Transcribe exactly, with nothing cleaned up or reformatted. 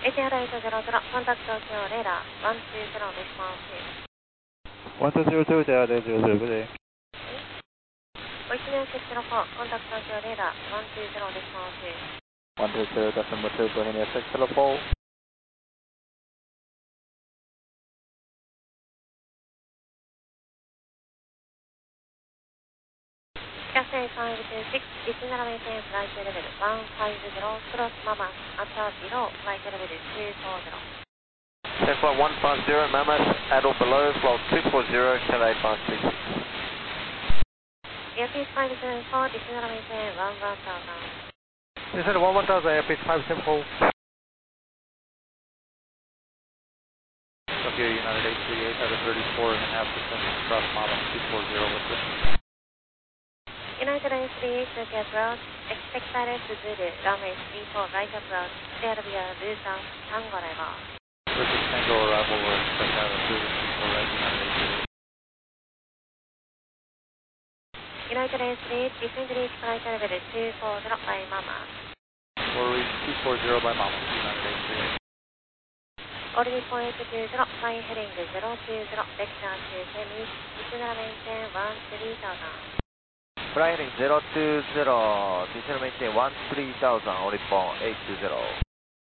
エティアライトゼロゼロ、コンタクト東京レーダー、ワンツーゼロレスポンス。 one two zero two, zero zero zero, good day. おいちねんろくゼロフォー、コンタクト東京レーダー、ワンツーゼロレスポンス。 one two zero, decimal two, go ahead and six zero four. キャセイファイブツーシックス、リスナーメイテンフライトレベルワンファイブゼロ、クロスママス、アッタービロー、フライトレベルツーフォーゼロ。 Ten flight one five zero, Mammoth, at or below, flow two four zero, Calais five two six. エアピースファイブセブンフォー、リスナーメイテンワンワンタウザン。 This is one one thousand, airspace five seven four. Tokyo United eight three eight, at a thirty-four and a half percent cross mama two four zero with it. United three eight, Tokyo approach, expected to Zulu, runway three four, right approach, clear via Busan, Tango arrival. British Tango arrival, we're expecting out of Zulu three four, right, United eight three eight. United three eight, descend reach flight level two four zero by Mama. We'll reach two four zero by Mama, United eight three eight. Order point two zero, flying heading zero two zero, vector to semi, decimal maintain one three thousand. Flying zero two zero, decimal maintain one three thousand, Oripon eight two zero.